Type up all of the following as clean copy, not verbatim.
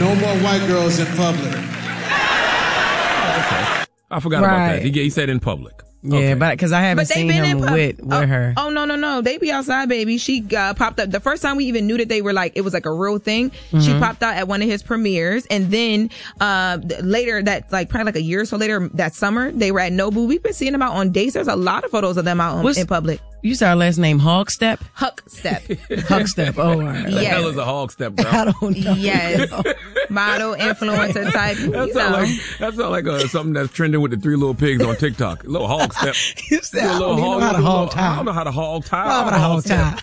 No more white girls in public. I forgot about that. He said in public. Yeah, okay. But because I haven't seen him with her. Oh, no. They be outside, baby. She popped up. The first time we even knew that they were like, it was like a real thing. Mm-hmm. She popped out at one of his premieres. And then later, probably like a year or so later, that summer, they were at Nobu. We've been seeing them out on dates. There's a lot of photos of them out in public. You said her last name Hogstep? Huckstep. Huckstep. Oh, right. What the hell is a Hogstep, bro? I don't know. Yes. Model, influencer type. That sounds like something that's trending with the 3 little pigs on TikTok. A little hog step. You said, I don't know how to hog tie. I don't know how to hog tie. Hog tie.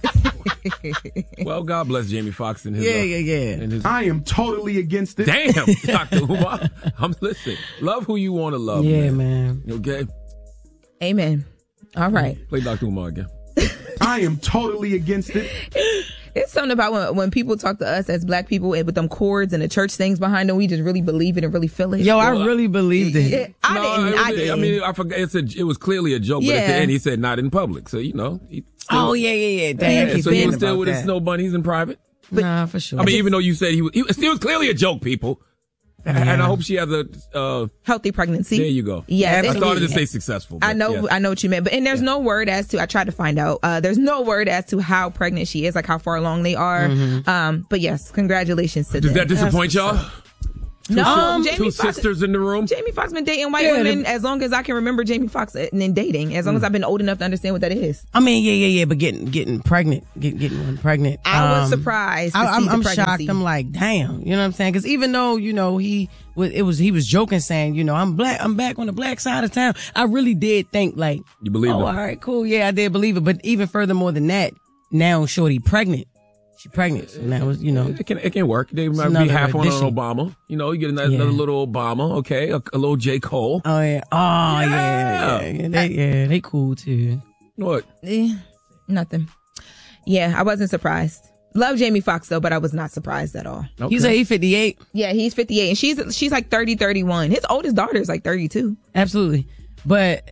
Well, God bless Jamie Foxx and his. Yeah. I am totally against it. Damn, Dr. Umar. I'm listening. Love who you want to love. Yeah, man. Okay. Amen. All right. Play Dr. Umar again. I am totally against it. It's something about when people talk to us as black people and with them chords and the church things behind them, we just really believe it and really feel it. Yo, I really believed it. I didn't. I mean, I forgot. It was clearly a joke, but at the end he said not in public. So, you know. Yeah. So he was still with his snow bunnies in private? Nah, for sure. I mean, even though you said he was clearly a joke, people. Yeah. And I hope she has a healthy pregnancy. There you go. Yes, I started to say successful. I know what you meant, and there's no word as to. I tried to find out. There's no word as to how pregnant she is, like how far along they are. Mm-hmm. But yes, congratulations to them. Does that disappoint y'all? No, Jamie Foxx, sisters in the room. Jamie Foxx been dating white women as long as I can remember Jamie Foxx and dating. As long as I've been old enough to understand what that is. I mean, yeah. But getting pregnant, getting one pregnant. I was surprised. I'm shocked. I'm like, damn. You know what I'm saying? Because even though he was joking, saying, I'm black. I'm back on the black side of town. I really did think like, you believe it? All right, cool. Yeah, I did believe it. But even furthermore than that, now shorty pregnant. She's pregnant, so that was, It can work. They might be half on Obama. You get another little Obama, okay? A little J. Cole. Oh, yeah. Oh, yeah. They cool, too. What? Nothing. Yeah, I wasn't surprised. Love Jamie Foxx, though, but I was not surprised at all. Okay. He's 58. Yeah, he's 58, and she's like 30, 31. His oldest daughter is like 32. Absolutely. But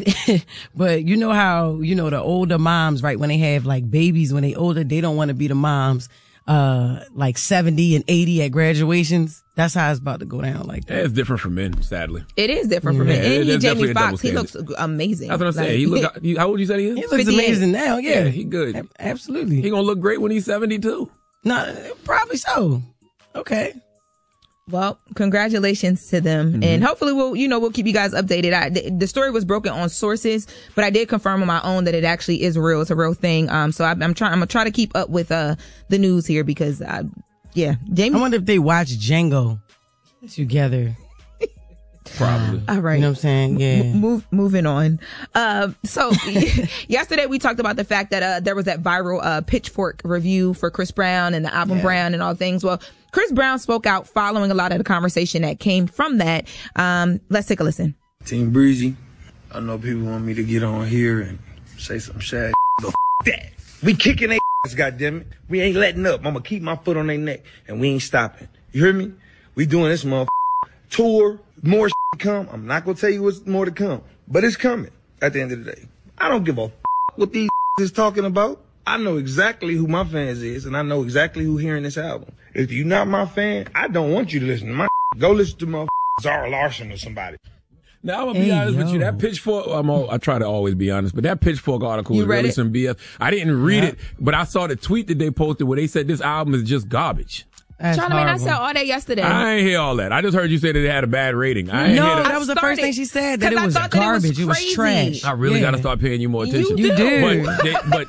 you know how, the older moms, right, when they have like babies, when they older, they don't want to be the moms, like 70 and 80 at graduations. That's how it's about to go down like that. Yeah, it's different for men, sadly. It is different for men. And Jamie Foxx, he looks amazing. That's what I'm saying. How old you said he is? He looks amazing now, yeah. He good. Absolutely. He gonna look great when he's 72. No, probably so. Okay. Well, congratulations to them. Mm-hmm. And hopefully we'll keep you guys updated. The story was broken on sources, but I did confirm on my own that it actually is real. It's a real thing. So I'm gonna try to keep up with, the news here because, Jamie. I wonder if they watch Django together. Probably. All right. You know what I'm saying? Yeah. Moving on. So yesterday we talked about the fact that, there was that viral, Pitchfork review for Chris Brown and the album Brown and all things. Well, Chris Brown spoke out following a lot of the conversation that came from that. Let's take a listen. Team Breezy, I know people want me to get on here and say some shit, but that. We kicking their ass, goddammit. We ain't letting up. I'm gonna keep my foot on their neck, and we ain't stopping. You hear me? We doing this tour. More to come. I'm not gonna tell you what's more to come, but it's coming at the end of the day. I don't give a what these is talking about. I know exactly who my fans is, and I know exactly who hearing this album. If you're not my fan, I don't want you to listen to my Go listen to Zara Larson or somebody. Now, I'm going to be honest with you. That Pitchfork, I try to always be honest, but that Pitchfork article was really some BS. I didn't read it, but I saw the tweet that they posted where they said this album is just garbage. Charlamagne, I said all that yesterday. I ain't hear all that. I just heard you say that it had a bad rating. I ain't hear that. That was the first thing she said, that it was garbage. It was trash. I really got to start paying you more attention. You do. But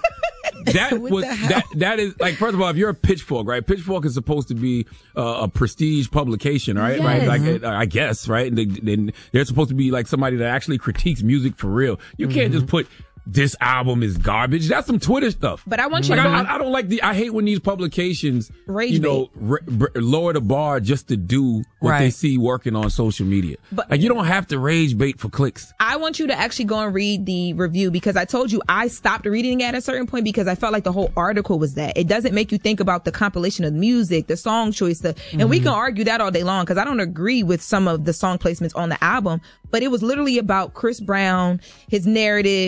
that is like, first of all, if you're a Pitchfork, right? Pitchfork is supposed to be a prestige publication, right? Yes. Right? Like, I guess, right? They're supposed to be like somebody that actually critiques music for real. You can't just put this album is garbage. That's some Twitter stuff. But I want you to I don't like I hate when these publications, lower the bar just to do what they see working on social media. But like, you don't have to rage bait for clicks. I want you to actually go and read the review, because I told you I stopped reading it at a certain point because I felt like the whole article was that. It doesn't make you think about the compilation of music, the song choice, and we can argue that all day long because I don't agree with some of the song placements on the album, but it was literally about Chris Brown, his narrative, the Rihanna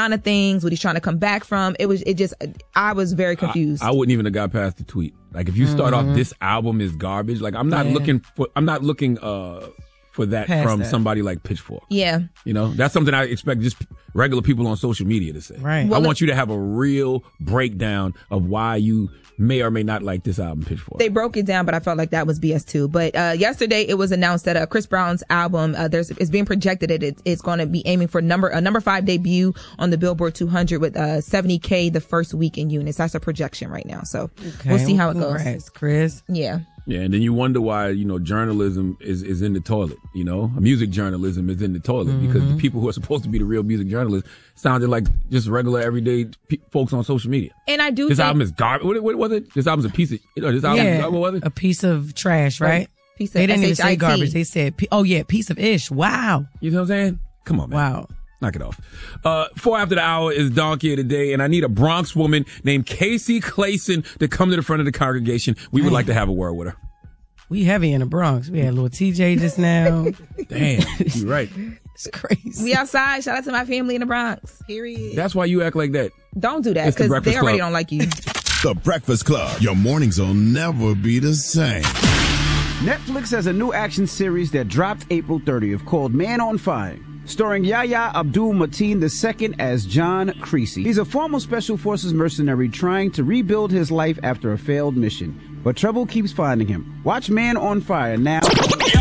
out of things? What he's trying to come back from? I was very confused. I wouldn't even have got past the tweet. Like, if you start off, this album is garbage. Like, I'm not looking for that Past from that. somebody like Pitchfork. Yeah. You know, that's something I expect just regular people on social media to say. Right. I want you to have a real breakdown of why you may or may not like this album, Pitchfork. They broke it down, but I felt like that was BS too. But yesterday it was announced that Chris Brown's album it's being projected that it's going to be aiming for a number 5 debut on the Billboard 200 with 70K the first week in units. That's a projection right now, so we'll see how it goes. Congrats, Chris. Yeah. Yeah, and then you wonder why, journalism is in the toilet, Music journalism is in the toilet because the people who are supposed to be the real music journalists sounded like just regular everyday folks on social media. And I do This think album is garbage. What was it? This album's a piece of, this album is, what was it? A piece of trash, right? Piece of They didn't even say SHIT. garbage. They said, piece of ish. Wow. You know what I'm saying? Come on, man. Wow. Knock it off. 4 after the hour is Donkey of the Day, and I need a Bronx woman named Casey Clayson to come to the front of the congregation. We would like to have a word with her. We heavy in the Bronx. We had a little TJ just now. Damn, you're right. It's crazy. We outside. Shout out to my family in the Bronx. Period. That's why you act like that. Don't do that It's the because Breakfast they already Club. don't like you. The Breakfast Club. Your mornings will never be the same. Netflix has a new action series that dropped April 30th called Man on Fire, starring Yahya Abdul-Mateen II as John Creasy. He's a former Special Forces mercenary trying to rebuild his life after a failed mission, but trouble keeps finding him. Watch Man on Fire now.